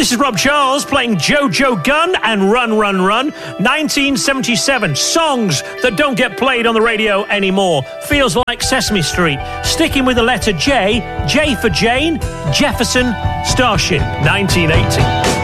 This is Rob Charles playing Jojo Gunn and Run, Run, Run. 1977. Songs that don't get played on the radio anymore. Feels like Sesame Street. Sticking with the letter J. J for Jane. Jefferson Starship. 1980.